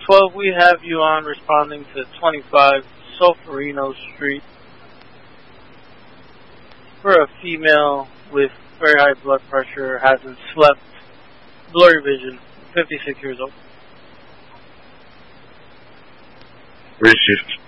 12, we have you on responding to 25 Solferino Street for a female with very high blood pressure, hasn't slept, blurry vision, 56 years old. Received.